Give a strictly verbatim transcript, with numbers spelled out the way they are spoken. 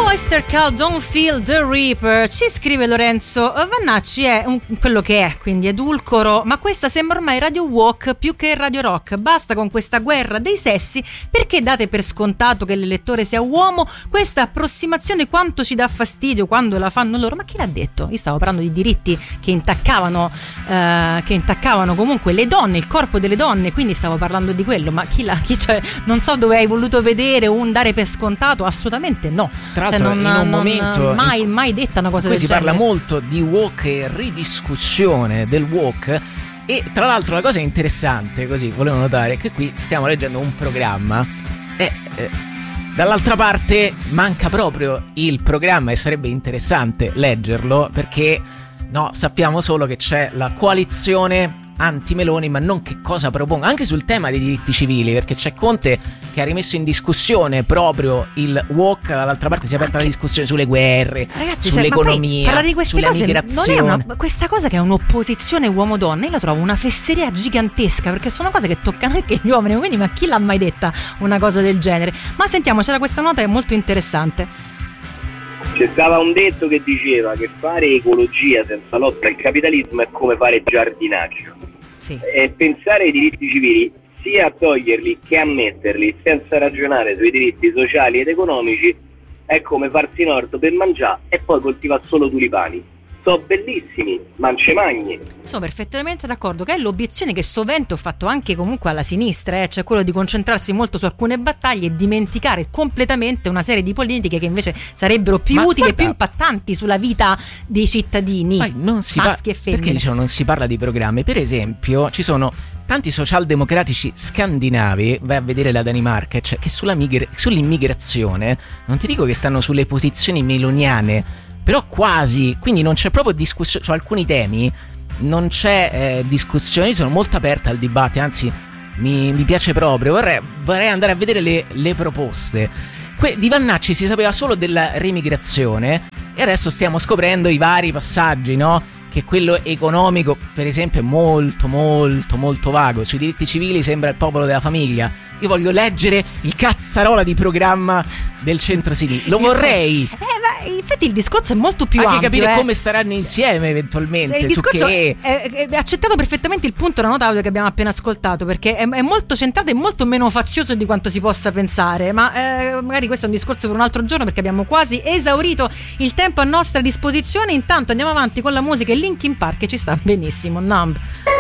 Oyster Cult, Don't Feel the Reaper. Ci scrive Lorenzo Vannacci, è un, quello che è, quindi edulcoro, ma questa sembra ormai Radio Walk più che Radio Rock. Basta con questa guerra dei sessi, perché date per scontato che l'elettore sia uomo? Questa approssimazione quanto ci dà fastidio quando la fanno loro. Ma chi l'ha detto? Io stavo parlando di diritti che intaccavano eh, che intaccavano comunque le donne, il corpo delle donne, quindi stavo parlando di quello. Ma chi l'ha, chi, cioè, non so dove hai voluto vedere un dare per scontato, assolutamente no. Tra l'altro, cioè, non, in un non, momento mai, mai detta una cosa del genere. Qui si parla molto di woke e ridiscussione del woke. E tra l'altro la cosa interessante, così volevo notare, è che qui stiamo leggendo un programma e eh, dall'altra parte manca proprio il programma, e sarebbe interessante leggerlo, perché no, sappiamo solo che c'è la coalizione anti-Meloni, ma non che cosa proponga anche sul tema dei diritti civili, perché c'è Conte che ha rimesso in discussione proprio il woke, dall'altra parte si è aperta la discussione sulle guerre, ragazzi, sull'economia, cioè, di sulla cose, migrazione. Non è una, questa cosa che è un'opposizione uomo-donna, io la trovo una fesseria gigantesca, perché sono cose che toccano anche gli uomini, quindi ma chi l'ha mai detta una cosa del genere? Ma sentiamo, c'era questa nota che è molto interessante. C'è stava un detto che diceva che fare ecologia senza lotta al capitalismo è come fare giardinaggio. Sì. E pensare ai diritti civili, sia a toglierli che a metterli senza ragionare sui diritti sociali ed economici, è come farsi in orto per mangiare e poi coltivare solo tulipani. Sono bellissimi, ma ce magni. Sono perfettamente d'accordo, che è l'obiezione che sovente ho fatto anche comunque alla sinistra, eh? Cioè quello di concentrarsi molto su alcune battaglie e dimenticare completamente una serie di politiche che invece sarebbero più ma utili guarda, e più impattanti sulla vita dei cittadini, non si maschi pa- e femmine. Perché diciamo non si parla di programmi? Per esempio ci sono tanti socialdemocratici scandinavi, vai a vedere la Danimarca, cioè, che sulla migra- sull'immigrazione, non ti dico che stanno sulle posizioni meloniane, però quasi, quindi non c'è proprio discussione su alcuni temi, non c'è eh, discussione, sono molto aperta al dibattito, anzi mi, mi piace proprio, vorrei, vorrei andare a vedere le, le proposte. Que- di Vannacci si sapeva solo della remigrazione e adesso stiamo scoprendo i vari passaggi, no? Che quello economico, per esempio, è molto molto molto vago. Sui diritti civili sembra il popolo della famiglia. Io voglio leggere il cazzarola di programma del centro-sinistra. Lo vorrei. Eh, ma infatti il discorso è molto più anche ampio. Anche capire eh. come staranno insieme eventualmente. Cioè, il su discorso che è, è, è accettato perfettamente il punto della nota audio che abbiamo appena ascoltato, perché è, è molto centrato e molto meno fazioso di quanto si possa pensare. Ma eh, magari questo è un discorso per un altro giorno, perché abbiamo quasi esaurito il tempo a nostra disposizione. Intanto andiamo avanti con la musica e Linkin Park, che ci sta benissimo. Numb.